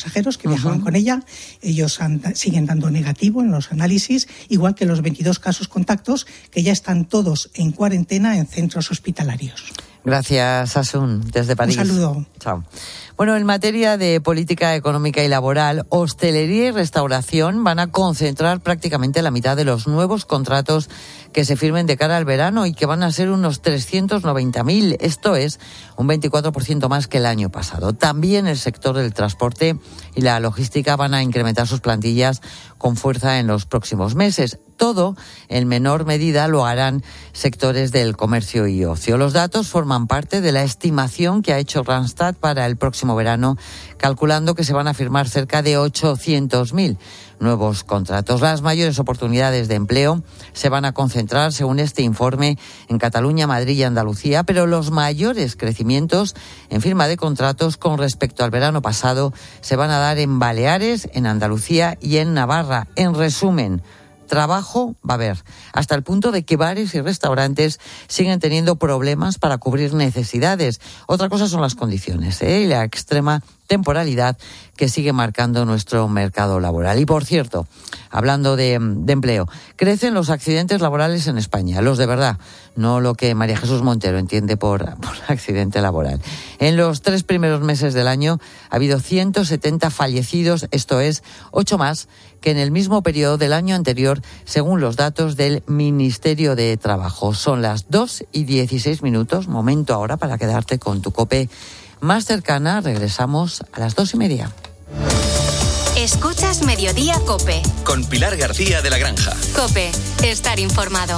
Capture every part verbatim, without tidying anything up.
pasajeros que viajaban uh-huh. con ella. Ellos han, siguen dando negativo en los análisis, igual que los veintidós casos contactos que ya están todos en cuarentena en centros hospitalarios. Gracias, Asun, desde París. Un saludo. Chao. Bueno, en materia de política económica y laboral, hostelería y restauración van a concentrar prácticamente la mitad de los nuevos contratos que se firmen de cara al verano y que van a ser unos trescientos noventa mil. Esto es un veinticuatro por ciento más que el año pasado. También el sector del transporte y la logística van a incrementar sus plantillas con fuerza en los próximos meses. Todo, en menor medida, lo harán sectores del comercio y ocio. Los datos forman parte de la estimación que ha hecho Randstad para el próximo verano, calculando que se van a firmar cerca de ochocientos mil nuevos contratos. Las mayores oportunidades de empleo se van a concentrar, según este informe, en Cataluña, Madrid y Andalucía, pero los mayores crecimientos en firma de contratos con respecto al verano pasado se van a dar en Baleares, en Andalucía y en Navarra. En resumen, trabajo va a haber, hasta el punto de que bares y restaurantes siguen teniendo problemas para cubrir necesidades. Otra cosa son las condiciones, ¿eh? y la extrema temporalidad que sigue marcando nuestro mercado laboral. Y por cierto, hablando de, de empleo, crecen los accidentes laborales en España, los de verdad, no lo que María Jesús Montero entiende por, por accidente laboral. En los tres primeros meses del año ha habido ciento setenta fallecidos, esto es, ocho más que en el mismo periodo del año anterior, según los datos del Ministerio de Trabajo. Son las dos y dieciséis minutos, momento ahora para quedarte con tu COPE más cercana. Regresamos a las dos y media. Escuchas Mediodía COPE. Con Pilar García de la Granja. COPE, estar informado.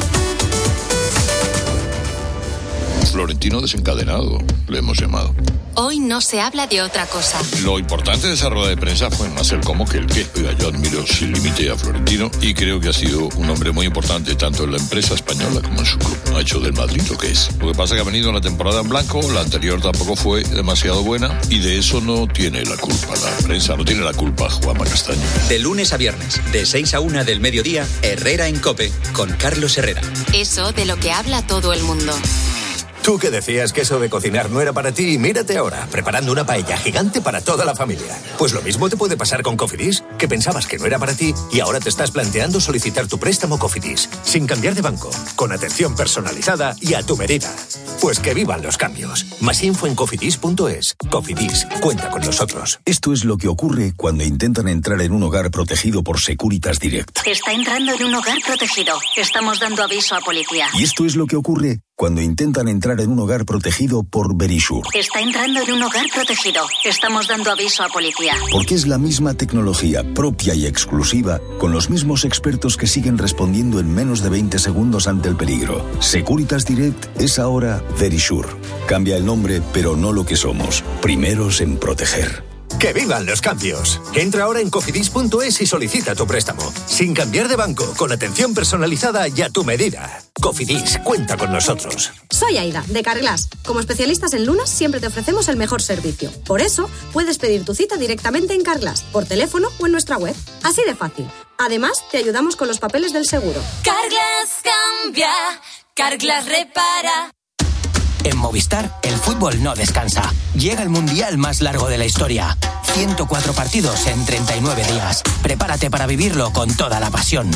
Florentino desencadenado, le hemos llamado. Hoy no se habla de otra cosa. Lo importante de esa rueda de prensa fue más el cómo que el qué. Oiga, yo admiro sin límite a Florentino y creo que ha sido un hombre muy importante tanto en la empresa española como en su club. Ha hecho del Madrid lo que es. Lo que pasa es que ha venido una temporada en blanco, la anterior tampoco fue demasiado buena y de eso no tiene la culpa la prensa, no tiene la culpa Juanma Castaño. De lunes a viernes, de seis a una del mediodía, Herrera en COPE, con Carlos Herrera. Eso de lo que habla todo el mundo. Tú que decías que eso de cocinar no era para ti, y mírate ahora, preparando una paella gigante para toda la familia. Pues lo mismo te puede pasar con Cofidis, que pensabas que no era para ti y ahora te estás planteando solicitar tu préstamo Cofidis, sin cambiar de banco, con atención personalizada y a tu medida. Pues que vivan los cambios. Más info en cofidis punto es. Cofidis, cuenta con nosotros. Esto es lo que ocurre cuando intentan entrar en un hogar protegido por Securitas Direct. Está entrando en un hogar protegido. Estamos dando aviso a policía. Y esto es lo que ocurre cuando intentan entrar en un hogar protegido por Verisure. Está entrando en un hogar protegido. Estamos dando aviso a policía. Porque es la misma tecnología propia y exclusiva, con los mismos expertos que siguen respondiendo en menos de veinte segundos ante el peligro. Securitas Direct es ahora Verisure. Cambia el nombre, pero no lo que somos. Primeros en proteger. ¡Que vivan los cambios! Entra ahora en cofidis punto es y solicita tu préstamo. Sin cambiar de banco, con atención personalizada y a tu medida. Cofidis, cuenta con nosotros. Soy Aida, de Carglass. Como especialistas en lunas, siempre te ofrecemos el mejor servicio. Por eso, puedes pedir tu cita directamente en Carglass, por teléfono o en nuestra web. Así de fácil. Además, te ayudamos con los papeles del seguro. Carglass cambia, Carglass repara. En Movistar, el fútbol no descansa. Llega el mundial más largo de la historia. ciento cuatro partidos en treinta y nueve días. Prepárate para vivirlo con toda la pasión.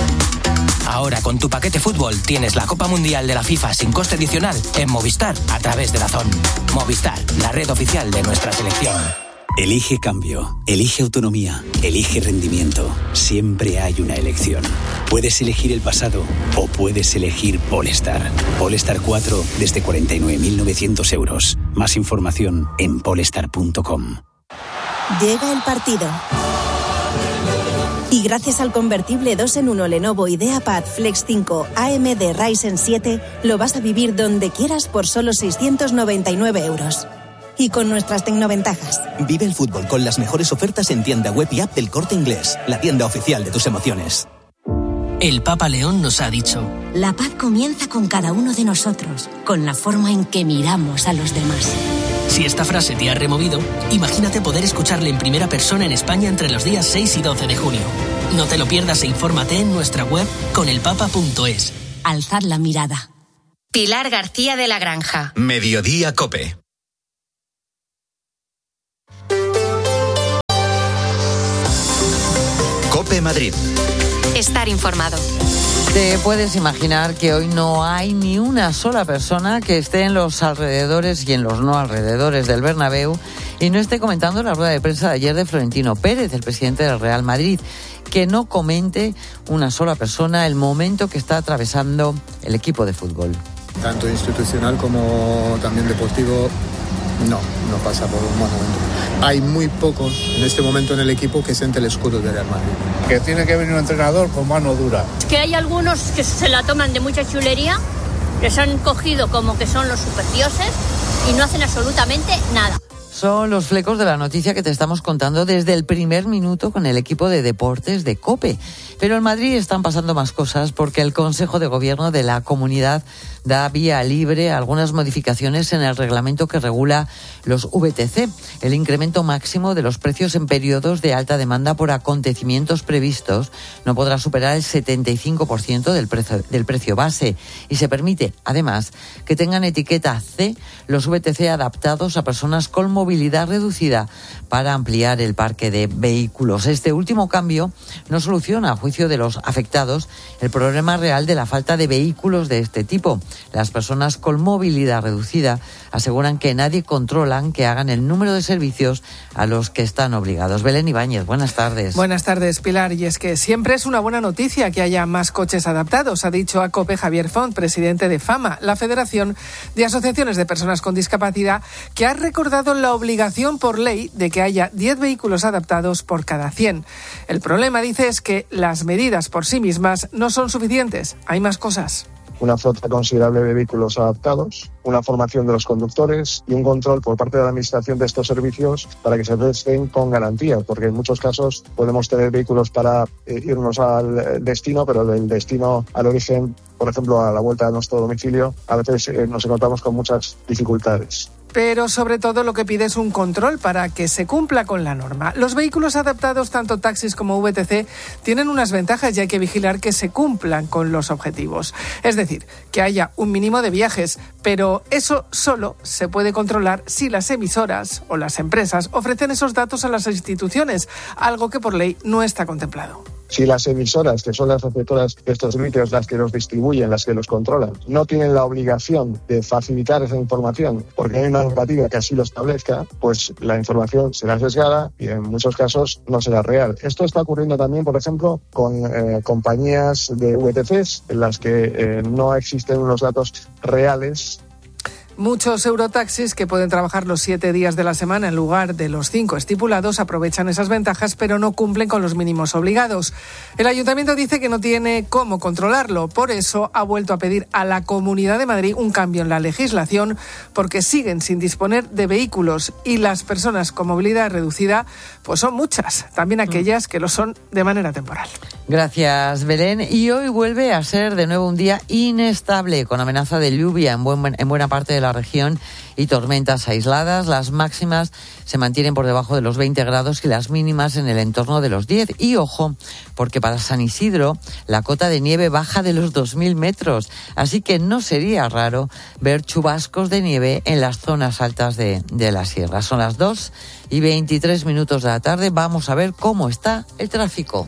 Ahora con tu paquete fútbol tienes la Copa Mundial de la FIFA sin coste adicional en Movistar a través de DAZN. Movistar, la red oficial de nuestra selección. Elige cambio, elige autonomía, elige rendimiento. Siempre hay una elección. Puedes elegir el pasado o puedes elegir Polestar. Polestar cuatro desde cuarenta y nueve mil novecientos euros. Más información en polestar punto com. Llega el partido. Y gracias al convertible dos en uno Lenovo IdeaPad Flex cinco A M D Ryzen siete, lo vas a vivir donde quieras por solo seiscientos noventa y nueve euros. Y con nuestras tecnoventajas. Vive el fútbol con las mejores ofertas en tienda web y app del Corte Inglés, la tienda oficial de tus emociones. El Papa León nos ha dicho: la paz comienza con cada uno de nosotros, con la forma en que miramos a los demás. Si esta frase te ha removido, imagínate poder escucharle en primera persona en España entre los días seis y doce de junio. No te lo pierdas e infórmate en nuestra web con el papa punto es. Alzad la mirada. Pilar García de la Granja. Mediodía COPE. COPE Madrid. Estar informado. Te puedes imaginar que hoy no hay ni una sola persona que esté en los alrededores y en los no alrededores del Bernabéu y no esté comentando la rueda de prensa de ayer de Florentino Pérez, el presidente del Real Madrid, que no comente una sola persona el momento que está atravesando el equipo de fútbol. Tanto institucional como también deportivo, no, no pasa por un buen momento. Hay muy pocos en este momento en el equipo que siente el escudo del Real Madrid. Que tiene que venir un entrenador con mano dura. Que hay algunos que se la toman de mucha chulería, que se han cogido como que son los superdioses y no hacen absolutamente nada. Son los flecos de la noticia que te estamos contando desde el primer minuto con el equipo de deportes de COPE. Pero en Madrid están pasando más cosas porque el Consejo de Gobierno de la comunidad da vía libre a algunas modificaciones en el reglamento que regula los V T C. El incremento máximo de los precios en periodos de alta demanda por acontecimientos previstos no podrá superar el setenta y cinco por ciento del precio, del precio base y se permite, además, que tengan etiqueta C los V T C adaptados a personas con movilidad reducida para ampliar el parque de vehículos. Este último cambio no soluciona, a juicio de los afectados, el problema real de la falta de vehículos de este tipo. Las personas con movilidad reducida aseguran que nadie controlan que hagan el número de servicios a los que están obligados. Belén Ibáñez, buenas tardes. Buenas tardes, Pilar. Y es que siempre es una buena noticia que haya más coches adaptados, ha dicho a COPE Javier Font, presidente de FAMA, la Federación de Asociaciones de Personas con Discapacidad, que ha recordado la obligación por ley de que haya diez vehículos adaptados por cada cien. El problema, dice, es que las medidas por sí mismas no son suficientes. Hay más cosas. Una flota considerable de vehículos adaptados, una formación de los conductores y un control por parte de la Administración de estos servicios para que se presten con garantía, porque en muchos casos podemos tener vehículos para eh, irnos al destino, pero del destino al origen, por ejemplo, a la vuelta a nuestro domicilio, a veces eh, nos encontramos con muchas dificultades. Pero sobre todo lo que pide es un control para que se cumpla con la norma. Los vehículos adaptados, tanto taxis como V T C, tienen unas ventajas y hay que vigilar que se cumplan con los objetivos. Es decir, que haya un mínimo de viajes, pero eso solo se puede controlar si las emisoras o las empresas ofrecen esos datos a las instituciones, algo que por ley no está contemplado. Si las emisoras, que son las receptoras de estos servicios, las que los distribuyen, las que los controlan, no tienen la obligación de facilitar esa información porque hay una normativa que así lo establezca, pues la información será sesgada y en muchos casos no será real. Esto está ocurriendo también, por ejemplo, con eh, compañías de V T Cs en las que eh, no existen unos datos reales. Muchos eurotaxis que pueden trabajar los siete días de la semana en lugar de los cinco estipulados aprovechan esas ventajas, pero no cumplen con los mínimos obligados. El Ayuntamiento dice que no tiene cómo controlarlo, por eso ha vuelto a pedir a la Comunidad de Madrid un cambio en la legislación, porque siguen sin disponer de vehículos y las personas con movilidad reducida pues son muchas, también aquellas que lo son de manera temporal. Gracias, Belén. Y hoy vuelve a ser de nuevo un día inestable, con amenaza de lluvia en, buen, en buena parte de la región y tormentas aisladas. Las máximas se mantienen por debajo de los veinte grados y las mínimas en el entorno de los diez. Y ojo, porque para San Isidro la cota de nieve baja de los dos mil metros, así que no sería raro ver chubascos de nieve en las zonas altas de, de la sierra. Son las dos y veintitrés minutos de la tarde. Vamos a ver cómo está el tráfico.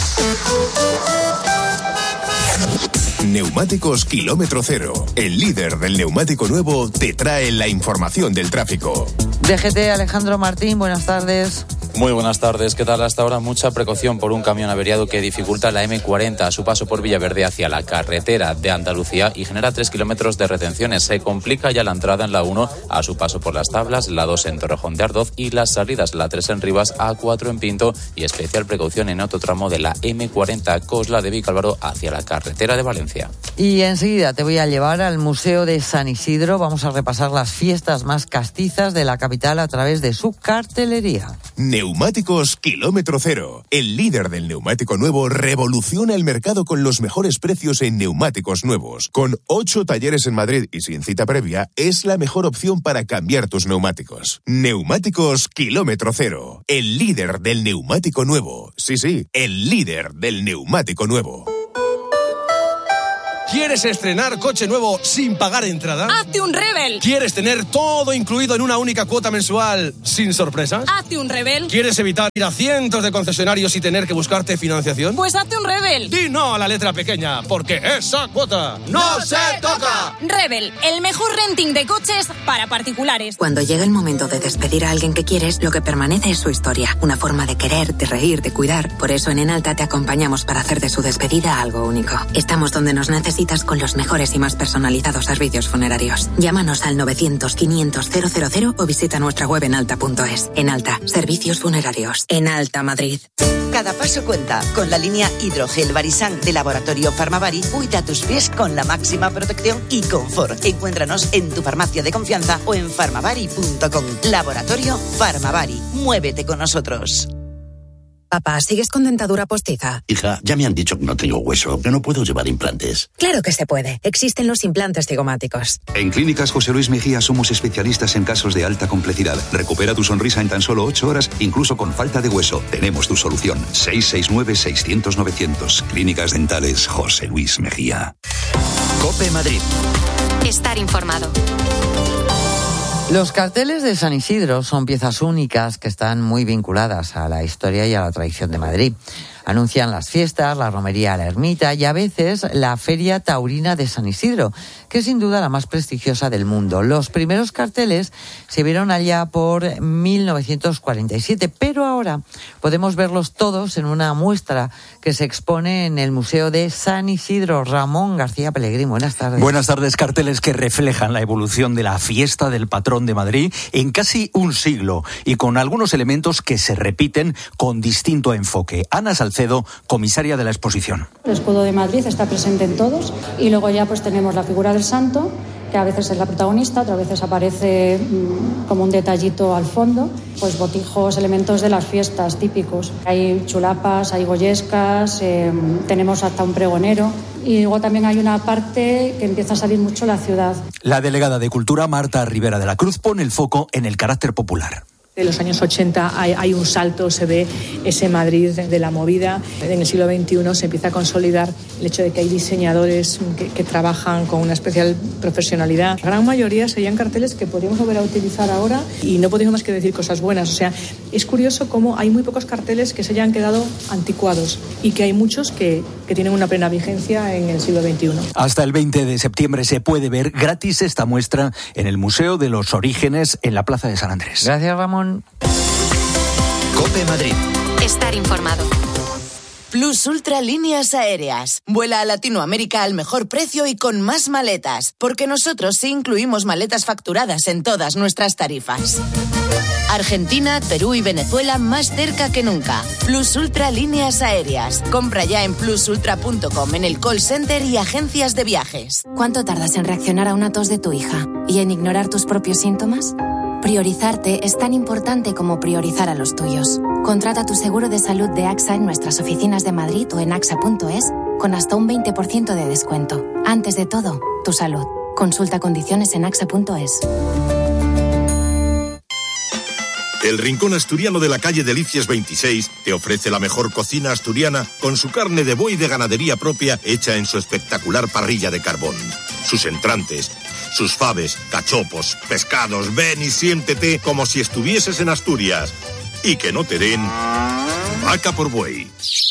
Neumáticos Kilómetro Cero, el líder del neumático nuevo, te trae la información del tráfico. D G T, Alejandro Martín, buenas tardes. Muy buenas tardes. ¿Qué tal? Hasta ahora mucha precaución por un camión averiado que dificulta la eme cuarenta a su paso por Villaverde hacia la carretera de Andalucía y genera tres kilómetros de retenciones. Se complica ya la entrada en la uno a su paso por Las Tablas, la dos en Torrejón de Ardoz y las salidas, la tres en Rivas, A cuatro en Pinto y especial precaución en otro tramo de la eme cuarenta Cosla de Vicálvaro hacia la carretera de Valencia. Y enseguida te voy a llevar al Museo de San Isidro. Vamos a repasar las fiestas más castizas de la capital a través de su cartelería. Neumáticos Kilómetro Cero. El líder del neumático nuevo revoluciona el mercado con los mejores precios en neumáticos nuevos. Con ocho talleres en Madrid y sin cita previa, es la mejor opción para cambiar tus neumáticos. Neumáticos Kilómetro Cero. El líder del neumático nuevo. Sí, sí, el líder del neumático nuevo. ¿Quieres estrenar coche nuevo sin pagar entrada? ¡Hazte un Rebel! ¿Quieres tener todo incluido en una única cuota mensual sin sorpresas? ¡Hazte un Rebel! ¿Quieres evitar ir a cientos de concesionarios y tener que buscarte financiación? Pues hazte un Rebel. Di no a la letra pequeña, porque esa cuota no se toca. Rebel, el mejor renting de coches para particulares. Cuando llega el momento de despedir a alguien que quieres, lo que permanece es su historia. Una forma de querer, de reír, de cuidar. Por eso en Enalta te acompañamos para hacer de su despedida algo único. Estamos donde nos necesitas con los mejores y más personalizados servicios funerarios. Llámanos al novecientos quinientos cero cero cero o visita nuestra web enalta punto es. Enalta, servicios funerarios. Enalta Madrid. Cada paso cuenta. Con la línea Hidrogel Barisan de Laboratorio Farmavari, cuida tus pies con la máxima protección y confort. Encuéntranos en tu farmacia de confianza o en farmavari punto com. Laboratorio Farmavari. Muévete con nosotros. Papá, ¿sigues con dentadura postiza? Hija, ya me han dicho que no tengo hueso, que no puedo llevar implantes. Claro que se puede. Existen los implantes cigomáticos. En Clínicas José Luis Mejía somos especialistas en casos de alta complejidad. Recupera tu sonrisa en tan solo ocho horas, incluso con falta de hueso. Tenemos tu solución. seis seis nueve, seiscientos, novecientos. Clínicas Dentales José Luis Mejía. COPE Madrid. Estar informado. Los carteles de San Isidro son piezas únicas que están muy vinculadas a la historia y a la tradición de Madrid. Anuncian las fiestas, la romería a la ermita y a veces la Feria Taurina de San Isidro, que es sin duda la más prestigiosa del mundo. Los primeros carteles se vieron allá por mil novecientos cuarenta y siete, pero ahora podemos verlos todos en una muestra que se expone en el Museo de San Isidro. Ramón García Pellegrín, buenas tardes. Buenas tardes. Carteles que reflejan la evolución de la fiesta del patrón de Madrid en casi un siglo y con algunos elementos que se repiten con distinto enfoque. Ana Salcedo, comisaria de la exposición. El escudo de Madrid está presente en todos y luego ya pues tenemos la figura del santo, que a veces es la protagonista, otras veces aparece mmm, como un detallito al fondo, pues botijos, elementos de las fiestas típicos. Hay chulapas, hay goyescas, eh, tenemos hasta un pregonero. Y luego también hay una parte que empieza a salir mucho la ciudad. La delegada de Cultura, Marta Rivera de la Cruz, pone el foco en el carácter popular. De los años ochenta hay, hay un salto, se ve ese Madrid de, de la movida. En el siglo veintiuno se empieza a consolidar el hecho de que hay diseñadores que, que trabajan con una especial profesionalidad. La gran mayoría serían carteles que podríamos volver a utilizar ahora y no podemos más que decir cosas buenas. O sea, es curioso cómo hay muy pocos carteles que se hayan quedado anticuados y que hay muchos que, que tienen una plena vigencia en el siglo veintiuno. Hasta el veinte de septiembre se puede ver gratis esta muestra en el Museo de los Orígenes en la Plaza de San Andrés. Gracias, Ramón. COPE Madrid. Estar informado. Plus Ultra Líneas Aéreas. Vuela a Latinoamérica al mejor precio y con más maletas, porque nosotros sí incluimos maletas facturadas en todas nuestras tarifas. Argentina, Perú y Venezuela más cerca que nunca. Plus Ultra Líneas Aéreas. Compra ya en plus ultra punto com, en el call center y agencias de viajes. ¿Cuánto tardas en reaccionar a una tos de tu hija y en ignorar tus propios síntomas? Priorizarte es tan importante como priorizar a los tuyos. Contrata tu seguro de salud de AXA en nuestras oficinas de Madrid o en axa punto es con hasta un veinte por ciento de descuento. Antes de todo, tu salud. Consulta condiciones en axa punto es. El Rincón Asturiano de la calle Delicias veintiséis te ofrece la mejor cocina asturiana con su carne de buey de ganadería propia hecha en su espectacular parrilla de carbón. Sus entrantes, sus faves, cachopos, pescados, ven y siéntete como si estuvieses en Asturias. Y que no te den vaca por buey.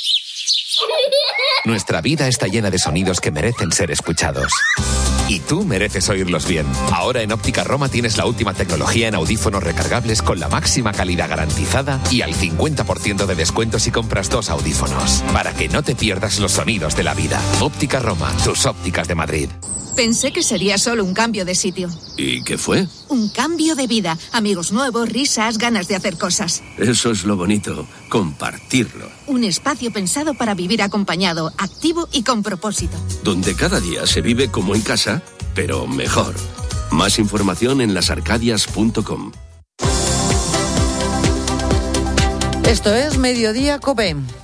Nuestra vida está llena de sonidos que merecen ser escuchados. Y tú mereces oírlos bien. Ahora en Óptica Roma tienes la última tecnología en audífonos recargables con la máxima calidad garantizada y al cincuenta por ciento de descuento si compras dos audífonos. Para que no te pierdas los sonidos de la vida. Óptica Roma, tus ópticas de Madrid. Pensé que sería solo un cambio de sitio. ¿Y qué fue? Un cambio de vida. Amigos nuevos, risas, ganas de hacer cosas. Eso es lo bonito, compartirlo. Un espacio pensado para vivir acompañado, activo y con propósito. Donde cada día se vive como en casa, pero mejor. Más información en las arcadias punto com. Esto es Mediodía COPE.